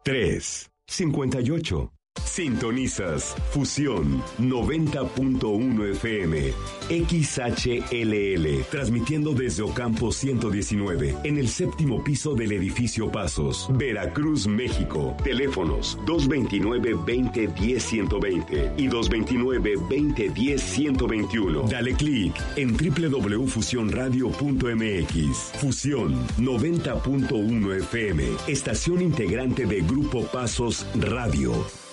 358. Sintonizas Fusión 90.1 FM XHLL, transmitiendo desde Ocampo 119, en el séptimo piso del edificio Pasos, Veracruz, México. Teléfonos 229-2010-120 y 229-2010-121. Dale clic en www.fusionradio.mx. Fusión 90.1 FM, estación integrante de Grupo Pasos Radio.